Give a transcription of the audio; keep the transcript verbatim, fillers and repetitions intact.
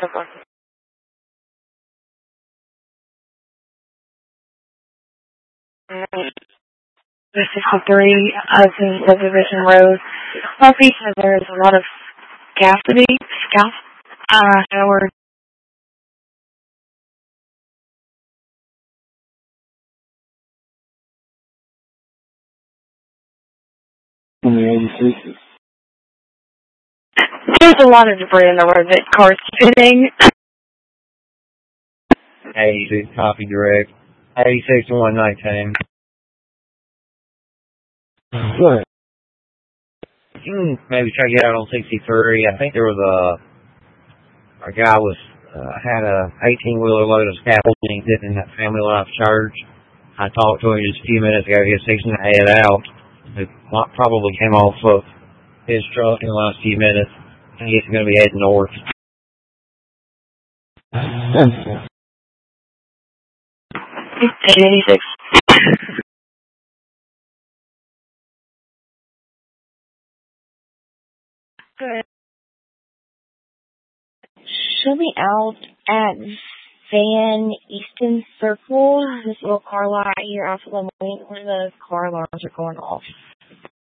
The sixty-three Hudson Reservation Road. Southeast, there's a lot of scarcity, scout, uh, Howard. On the eighty-six. There's a lot of debris in the road that cars spinning. eighty-six, copy direct. eighty-six to one nineteen. What? Hmm, maybe try to get out on sixty-three. I think there was a, a guy was, uh, had a eighteen-wheeler load of scaffolding sitting in that Family Life Church. I talked to him just a few minutes ago. He was fixing to head out. It probably came off of his truck in the last few minutes. I guess he's going to be heading north. eighty-six. Good. She'll be out at Van Easton Circle. This little car lot right here off of the main. One of those car alarms are going off.